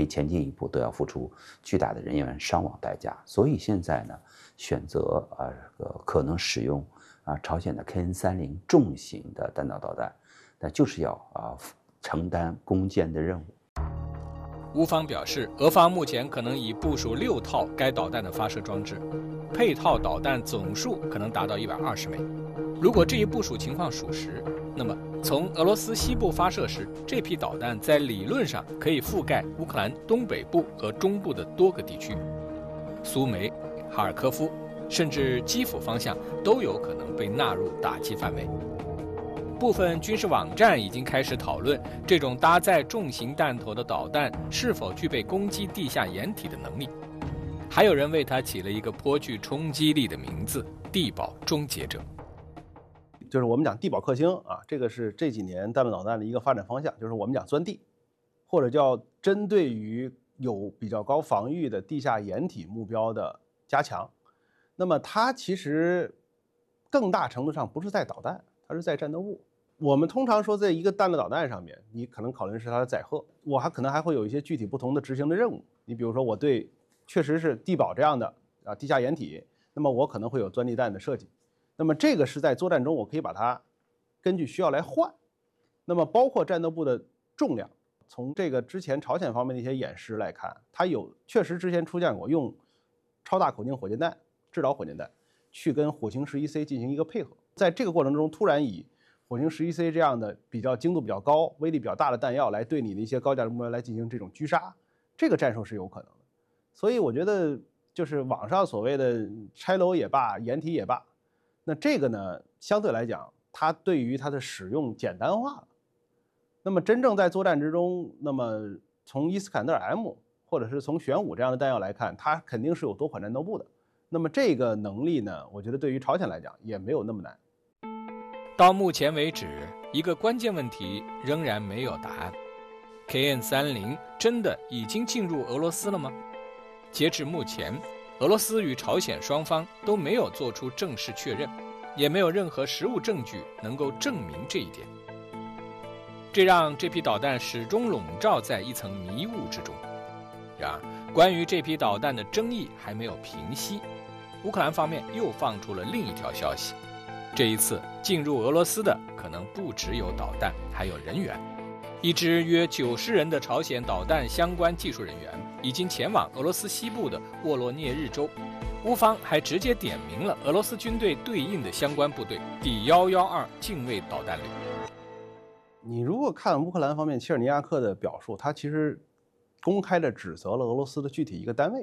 前进一步都要付出巨大的人员伤亡代价。所以现在呢，选择可能使用朝鲜的 KN-30重型的弹道导弹，那就是要承担攻坚的任务。 乌方表示，俄方目前可能已部署6套该导弹的发射装置，配套导弹总数可能达到120枚。如果这一部署情况属实，那么从俄罗斯西部发射时，这批导弹在理论上可以覆盖乌克兰东北部和中部的多个地区，苏梅、哈尔科夫，甚至基辅方向都有可能被纳入打击范围。部分军事网站已经开始讨论这种搭载重型弹头的导弹是否具备攻击地下掩体的能力，还有人为它起了一个颇具冲击力的名字——地堡终结者。 就是我们讲地堡克星啊，这个是这几年弹道导弹的一个发展方向，就是我们讲钻地，或者叫针对于有比较高防御的地下掩体目标的加强。那么它其实更大程度上不是在导弹，它是在战斗物。我们通常说在一个弹道导弹上面，你可能考虑的是它的载荷，我可能还会有一些具体不同的执行的任务。你比如说我对确实是地堡这样的地下掩体，那么我可能会有钻地弹的设计。那么这个是在作战中我可以把它根据需要来换。那么包括战斗部的重量，从这个之前朝鲜方面的一些演示来看，它确实之前出现过用超大口径火箭弹、制导火箭弹去跟火星11C 进行一个配合。在这个过程中，突然以火星11C 这样的比较精度比较高、威力比较大的弹药来对你的一些高价值目标来进行这种狙杀，这个战术是有可能的。所以我觉得就是网上所谓的拆楼也罢，掩体也罢，那这个呢，相对来讲，它对于它的使用简单化了。那么真正在作战之中，那么从伊斯坎德尔 M 或者是从玄武这样的弹药来看，它肯定是有多款战斗部的。那么这个能力呢，我觉得对于朝鲜来讲也没有那么难。 到目前为止，一个关键问题仍然没有答案。KN-30真的已经进入俄罗斯了吗？截至目前，俄罗斯与朝鲜双方都没有做出正式确认，也没有任何实物证据能够证明这一点。这让这批导弹始终笼罩在一层迷雾之中。然而，关于这批导弹的争议还没有平息，乌克兰方面又放出了另一条消息。这一次进入俄罗斯的可能不只有导弹，还有人员。一支约90人的朝鲜导弹相关技术人员已经前往俄罗斯西部的沃罗涅日州。乌方还直接点名了俄罗斯军队对应的相关部队第112近卫导弹旅。 你如果看乌克兰方面切尔尼亚克的表述，他其实公开的指责了俄罗斯的具体一个单位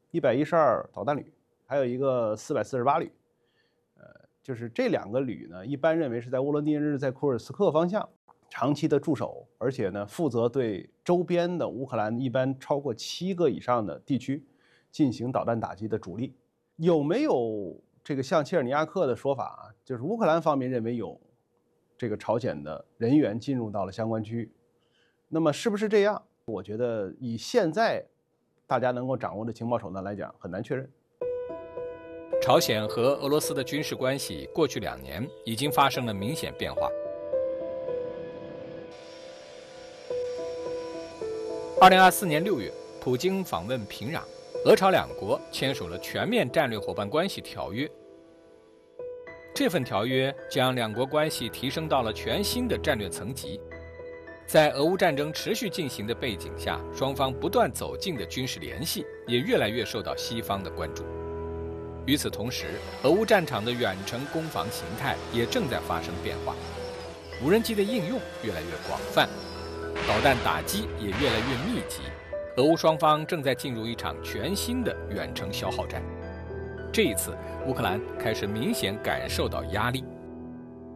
，112导弹旅，还有一个448旅。就是这2个旅呢，一般认为是在沃罗涅日在库尔斯克方向长期的驻守，而且呢，负责对周边的乌克兰一般超过7个以上的地区进行导弹打击的主力。有没有这个像切尔尼亚克的说法啊？就是乌克兰方面认为有这个朝鲜的人员进入到了相关区域，那么是不是这样？我觉得以现在大家能够掌握的情报手段来讲，很难确认。 朝鲜和俄罗斯的军事关系过去2年已经发生了明显变化。2024年6月，普京访问平壤，俄朝2国签署了全面战略伙伴关系条约。这份条约将2国关系提升到了全新的战略层级。在俄乌战争持续进行的背景下，双方不断走近的军事联系也越来越受到西方的关注。与此同时，俄乌战场的远程攻防形态也正在发生变化，无人机的应用越来越广泛，导弹打击也越来越密集。俄乌双方正在进入一场全新的远程消耗战。这一次，乌克兰开始明显感受到压力。